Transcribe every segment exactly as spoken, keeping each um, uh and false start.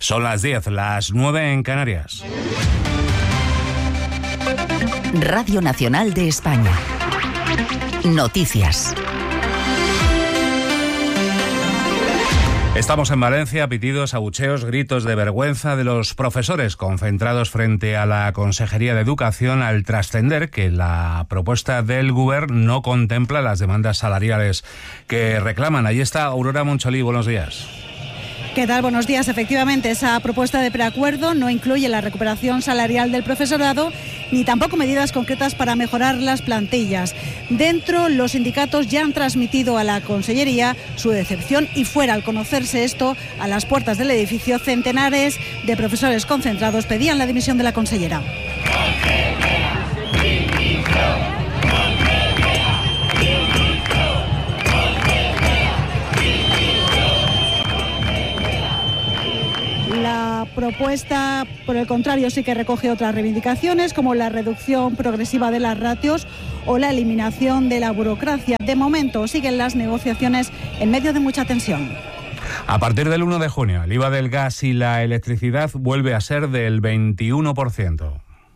Son las diez, las nueve en Canarias. Radio Nacional de España. Noticias. Estamos en Valencia, pitidos, abucheos, gritos de vergüenza de los profesores concentrados frente a la Consejería de Educación al trascender que la propuesta del Gobierno no contempla las demandas salariales que reclaman. Ahí está Aurora Moncholí, buenos días. ¿Qué tal? Buenos días. Efectivamente, esa propuesta de preacuerdo no incluye la recuperación salarial del profesorado ni tampoco medidas concretas para mejorar las plantillas. Dentro, los sindicatos ya han transmitido a la Consellería su decepción y fuera, al conocerse esto, a las puertas del edificio, centenares de profesores concentrados pedían la dimisión de la consellera. La propuesta, por el contrario, sí que recoge otras reivindicaciones, como la reducción progresiva de las ratios o la eliminación de la burocracia. De momento, siguen las negociaciones en medio de mucha tensión. A partir del uno de junio, el I V A del gas y la electricidad vuelve a ser del veintiuno por ciento.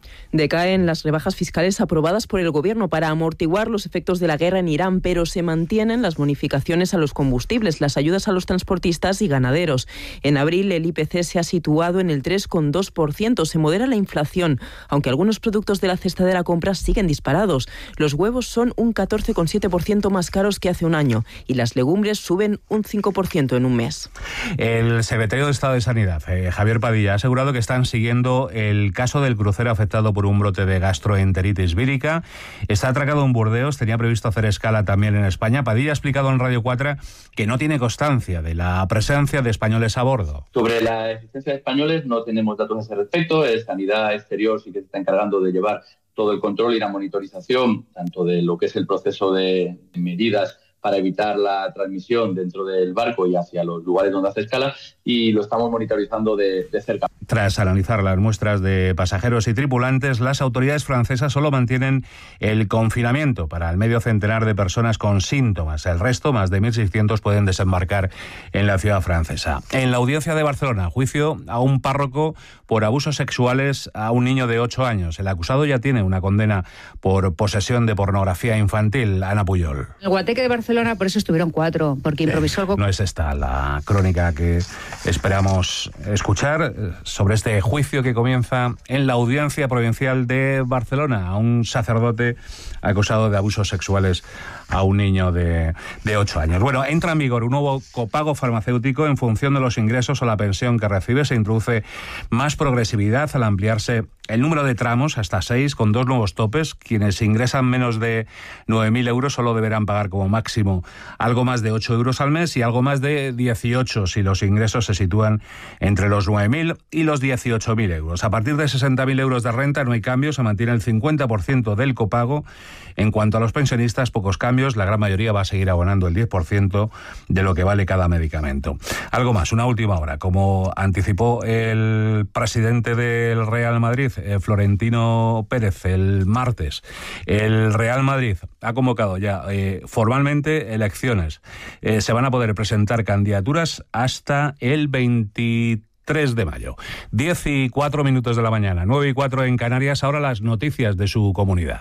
Decaen las rebajas fiscales aprobadas por el Gobierno para amortiguar los efectos de la guerra en Irán, pero se mantienen las bonificaciones a los combustibles, las ayudas a los transportistas y ganaderos. En abril el I P C se ha situado en el tres coma dos por ciento. Se modera la inflación, aunque algunos productos de la cesta de la compra siguen disparados. Los huevos son un catorce coma siete por ciento más caros que hace un año y las legumbres suben un cinco por ciento en un mes. El secretario de Estado de Sanidad, eh, Javier Padilla, ha asegurado que están siguiendo el caso del crucero afectado por un brote de gastroenteritis vírica. Está atracado en Burdeos, tenía previsto hacer escala también en España. Padilla ha explicado en Radio cuatro que no tiene constancia de la presencia de españoles a bordo. Sobre la existencia de españoles no tenemos datos a ese respecto. El Sanidad Exterior sí que se está encargando de llevar todo el control y la monitorización, tanto de lo que es el proceso de medidas para evitar la transmisión dentro del barco y hacia los lugares donde hace escala, y lo estamos monitorizando de, de cerca. Tras analizar las muestras de pasajeros y tripulantes, las autoridades francesas solo mantienen el confinamiento para el medio centenar de personas con síntomas. El resto, más de mil seiscientos, pueden desembarcar en la ciudad francesa. En la audiencia de Barcelona, juicio a un párroco por abusos sexuales a un niño de ocho años. El acusado ya tiene una condena por posesión de pornografía infantil. Ana Puyol. El Guateque de Barcelona, por eso estuvieron cuatro, porque improvisó algo. No es esta la crónica que esperamos escuchar sobre este juicio que comienza en la Audiencia Provincial de Barcelona a un sacerdote acusado de abusos sexuales a un niño de, de ocho años. Bueno, entra en vigor un nuevo copago farmacéutico en función de los ingresos o la pensión que recibe. Se introduce más progresividad al ampliarse el número de tramos hasta seis, con dos nuevos topes. Quienes ingresan menos de nueve mil euros solo deberán pagar como máximo algo más de ocho euros al mes y algo más de dieciocho si los ingresos se sitúan entre los nueve mil y los dieciocho mil euros. A partir de sesenta mil euros de renta no hay cambio, se mantiene el cincuenta por ciento del copago. En cuanto a los pensionistas, pocos cambios, la gran mayoría va a seguir abonando el diez por ciento de lo que vale cada medicamento. Algo más, una última hora, como anticipó el presidente del Real Madrid, eh, Florentino Pérez, el martes. El Real Madrid ha convocado ya eh, formalmente elecciones. Eh, se van a poder presentar candidaturas hasta el veintitrés de mayo. diez y cuatro minutos de la mañana, nueve y cuatro en Canarias. Ahora las noticias de su comunidad.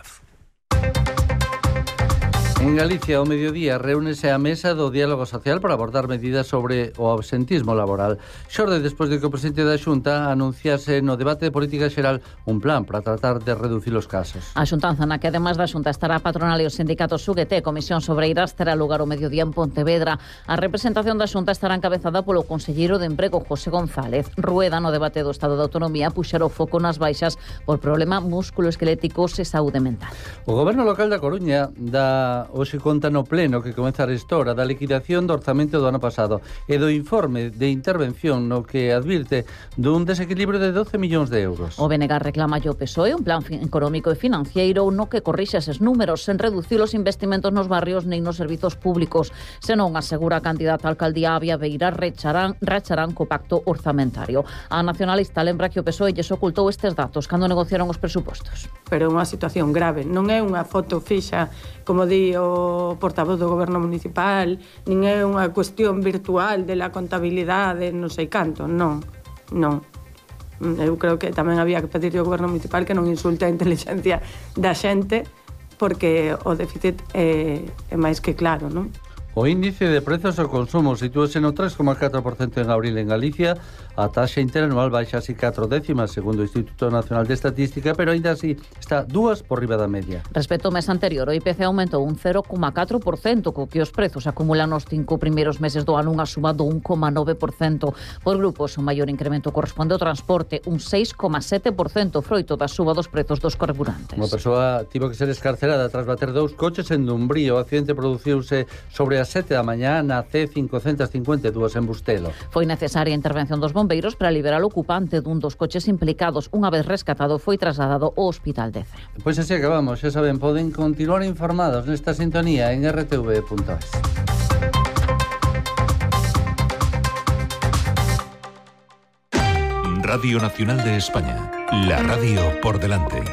En Galicia, ao mediodía, reúnese a mesa do diálogo social para abordar medidas sobre o absentismo laboral. Xorde despois de que o presidente da Xunta anunciase no debate de política xeral un plan para tratar de reducir os casos. A xuntanza na que, además da Xunta, estará a patronal e os sindicatos U G T, Comisión Sobreiras, terá lugar o mediodía en Pontevedra. A representación da Xunta estará encabezada polo conselleiro de Emprego, José González. Rueda, no debate do Estado de Autonomía, puxera o foco nas baixas por problema musculoesqueléticos e saúde mental. O Goberno local da Coruña dá hoxe conta no pleno que comeza a restora da liquidación do orzamento do ano pasado e do informe de intervención no que advirte dun desequilibrio de doce millóns de euros. O B N G reclama ao P S O E un plan económico e financiero no que corrixa eses números sen reducir os investimentos nos barrios nin nos servizos públicos. Senón, asegura a candidata a alcaldía Avia Beira, recharán, racharán co pacto orzamentario. A nacionalista lembra que o P S O E lles ocultou estes datos cando negociaron os presupostos. Pero é unha situación grave, non é unha foto fixa, como di o portavoz do Goberno Municipal, nin é unha cuestión virtual de la contabilidade, non sei canto, non. non. Eu creo que tamén había que pedirle ao goberno municipal que non insulte a inteligencia da xente, porque o déficit é, é máis que claro, non? O índice de prezos ao consumo sitúase no tres coma catro por cento en abril en Galicia. A taxa interanual baixa así catro décimas, segundo o Instituto Nacional de Estatística, pero ainda así está dúas por riba da media. Respecto ao mes anterior, o I P C aumentou un cero coma catro por cento, co que os prezos acumulan nos cinco primeiros meses do ano unha suba do un coma nove por cento. Por grupos, o maior incremento corresponde ao transporte, un seis coma sete por cento, froito da suba dos prezos dos carburantes. Unha persoa tivo que ser escarcerada tras bater dous coches en Dumbría. O accidente produciuse sobre as sete da mañá na C cincocentos cincuenta e dous en Bustelo. Foi necesaria a intervención dos bombeiros para liberar o ocupante dun dos coches implicados. Unha vez rescatado, foi trasladado ao Hospital de Cee. Pois así acabamos, xa saben, poden continuar informados nesta sintonía en r t v punto es. Radio Nacional de España, la radio por delante.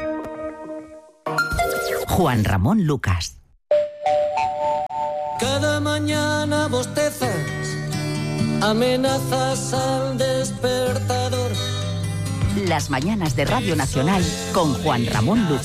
Juan Ramón Lucas. Cada mañana bostezas, amenazas al despertador. Las mañanas de Radio Nacional con Juan Ramón Lucas.